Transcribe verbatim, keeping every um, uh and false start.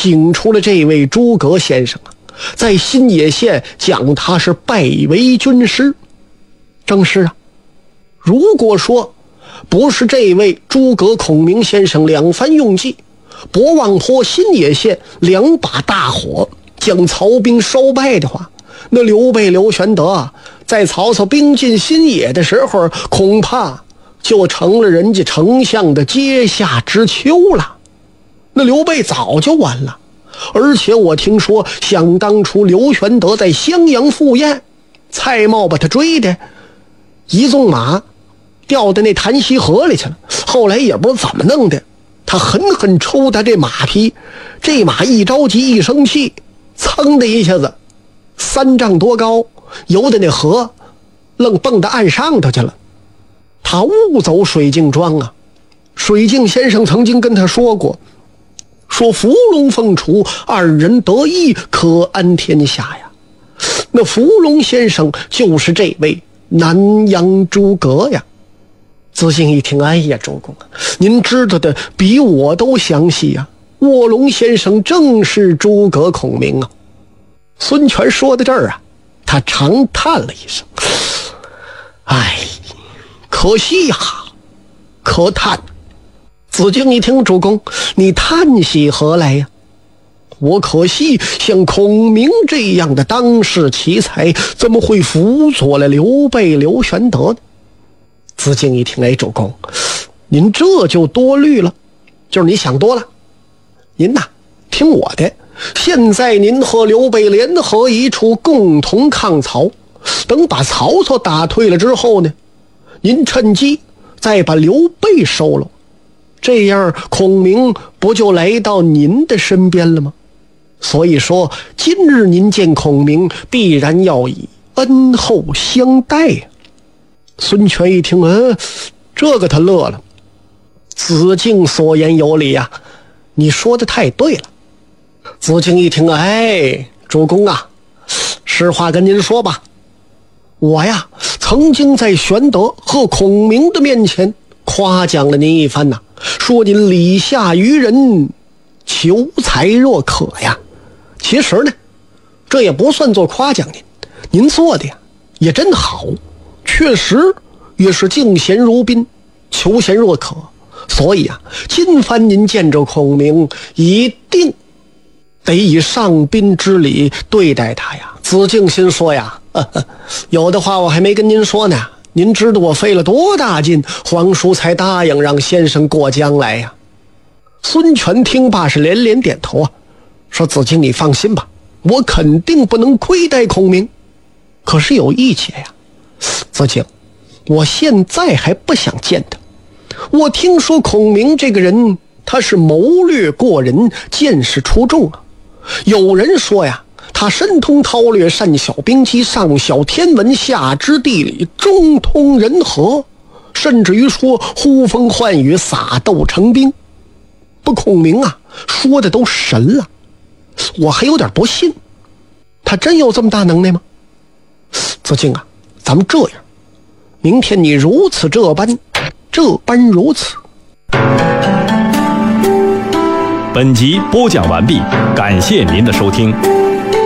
请出了这位诸葛先生啊，在新野县讲他是拜为军师。正是啊，如果说不是这位诸葛孔明先生两番用计，博望坡新野县两把大火将曹兵烧败的话，那刘备刘玄德啊，在曹操兵进新野的时候，恐怕就成了人家丞相的阶下之囚了。那刘备早就完了。而且我听说，想当初刘玄德在襄阳赴宴，蔡瑁把他追的一纵马掉到那潭溪河里去了，后来也不知道怎么弄的，他狠狠抽他这马匹，这马一着急一生气，噌的一下子三丈多高，游的那河愣蹦到岸上头去了。他误走水镜庄啊，水镜先生曾经跟他说过，说伏龙凤雏二人得一，可安天下呀。那伏龙先生就是这位南阳诸葛呀。子敬一听，哎呀，周公啊，您知道的比我都详细呀。卧龙先生正是诸葛孔明啊。孙权说到这儿啊，他长叹了一声，哎，可惜呀，可叹。子敬一听，主公，你叹息何来呀？我可惜像孔明这样的当世奇才，怎么会辅佐了刘备刘玄德呢？子敬一听，哎，主公，您这就多虑了，就是你想多了。您呐，听我的，现在您和刘备联合一处，共同抗曹，等把曹操打退了之后呢，您趁机再把刘备收了，这样孔明不就来到您的身边了吗？所以说今日您见孔明，必然要以恩厚相待呀。孙权一听，嗯，这个他乐了。子敬所言有理呀，你说的太对了。子敬一听，哎，主公啊，实话跟您说吧，我呀曾经在玄德和孔明的面前夸奖了您一番呐，说您礼下于人，求才若渴呀。其实呢，这也不算做夸奖您，您做的呀也真好，确实也是敬贤如宾，求贤若渴。所以啊，今番您见着孔明，一定得以上宾之礼对待他呀。子敬心说呀，呵呵，有的话我还没跟您说呢，您知道我费了多大劲，皇叔才答应让先生过江来呀。孙权听罢是连连点头啊，说子敬你放心吧，我肯定不能亏待孔明。可是有一节呀，子敬，我现在还不想见他。我听说孔明这个人，他是谋略过人，见识出众啊。有人说呀，他深通韬略，善晓兵机，上晓天文，下知地理，中通人和，甚至于说呼风唤雨，撒豆成兵。不，孔明啊说的都神了，我还有点不信，他真有这么大能耐吗？子敬啊，咱们这样，明天你如此这般，这般如此。 本集播讲完毕，感谢您的收听。